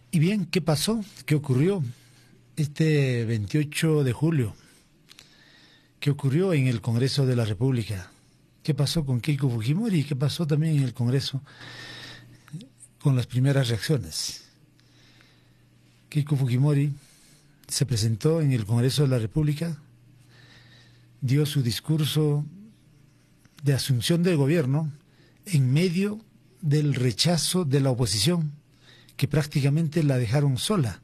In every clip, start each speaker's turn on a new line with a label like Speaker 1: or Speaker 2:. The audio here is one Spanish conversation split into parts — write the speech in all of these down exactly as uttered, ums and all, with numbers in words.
Speaker 1: Y bien, ¿qué pasó? ¿Qué ocurrió este veintiocho de julio? ¿Qué ocurrió en el Congreso de la República? ¿Qué pasó con Keiko Fujimori? ¿Qué pasó también en el Congreso con las primeras reacciones? Keiko Fujimori se presentó en el Congreso de la República, dio su discurso de asunción del gobierno en medio del rechazo de la oposición, que prácticamente la dejaron sola.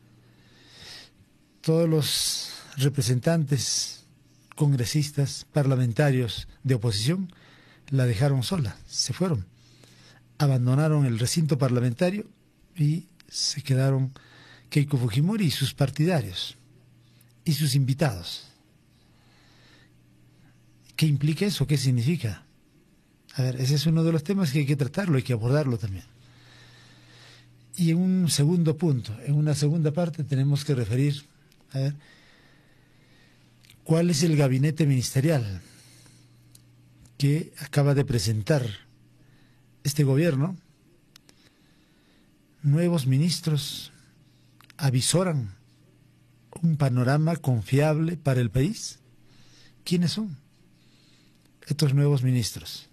Speaker 1: Todos los representantes, congresistas, parlamentarios de oposición la dejaron sola, se fueron, abandonaron el recinto parlamentario y se quedaron Keiko Fujimori y sus partidarios y sus invitados. ¿Qué implica eso? ¿Qué significa? A ver, ese es uno de los temas que hay que tratarlo, hay que abordarlo también. Y en un segundo punto, en una segunda parte, tenemos que referir, a ver, ¿cuál es el gabinete ministerial que acaba de presentar este gobierno? Nuevos ministros avisoran un panorama confiable para el país. ¿Quiénes son estos nuevos ministros?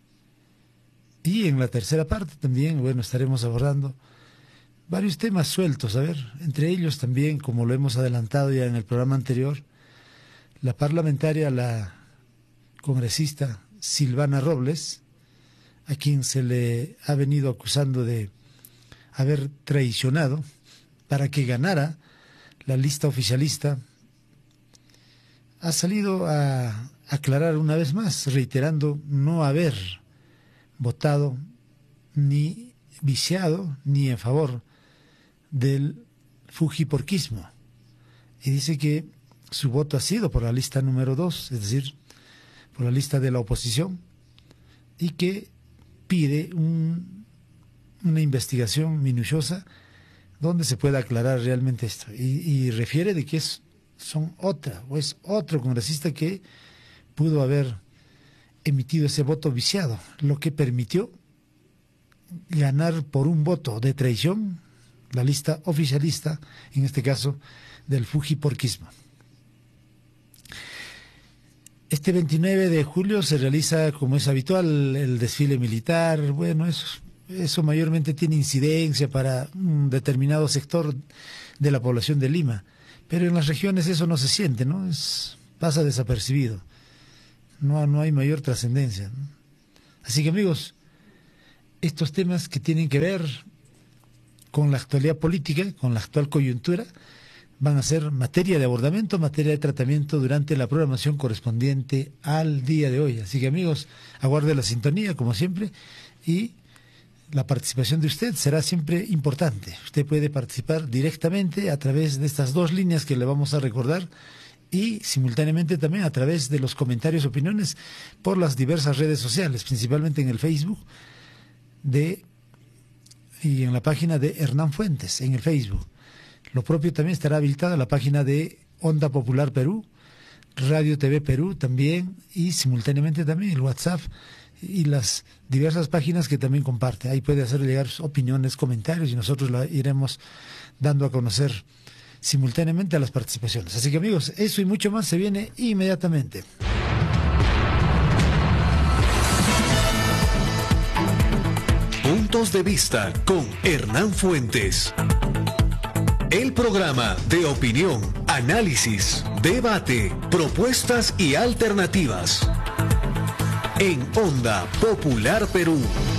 Speaker 1: Y en la tercera parte también, bueno, estaremos abordando varios temas sueltos, a ver, entre ellos también, como lo hemos adelantado ya en el programa anterior, la parlamentaria, la congresista Silvana Robles, a quien se le ha venido acusando de haber traicionado para que ganara la lista oficialista, ha salido a aclarar una vez más, reiterando no haber votado ni viciado ni en favor del fujiporquismo, y dice que su voto ha sido por la lista número dos, es decir, por la lista de la oposición, y que pide un, una investigación minuciosa donde se pueda aclarar realmente esto, y, y refiere de que es, son otra, o es otro congresista que pudo haber emitido ese voto viciado, lo que permitió ganar por un voto de traición la lista oficialista, en este caso del fujiporquismo. Este veintinueve de julio se realiza, como es habitual, el desfile militar. Bueno, eso, eso mayormente tiene incidencia para un determinado sector de la población de Lima, pero en las regiones eso no se siente, ¿no? Es, pasa desapercibido, no, no hay mayor trascendencia, ¿no? Así que, amigos, estos temas que tienen que ver con la actualidad política, con la actual coyuntura, van a ser materia de abordamiento, materia de tratamiento durante la programación correspondiente al día de hoy. Así que, amigos, aguarde la sintonía, como siempre, y la participación de usted será siempre importante. Usted puede participar directamente a través de estas dos líneas que le vamos a recordar, y simultáneamente también a través de los comentarios, opiniones por las diversas redes sociales, principalmente en el Facebook de y en la página de Hernán Fuentes, en el Facebook. Lo propio también estará habilitada la página de Onda Popular Perú, Radio T V Perú también, y simultáneamente también el WhatsApp y las diversas páginas que también comparte. Ahí puede hacer llegar opiniones, comentarios, y nosotros la iremos dando a conocer simultáneamente a las participaciones. Así que, amigos, eso y mucho más se viene inmediatamente.
Speaker 2: Puntos de vista con Hernán Fuentes. El programa de opinión, análisis, debate, propuestas y alternativas. En Onda Popular Perú.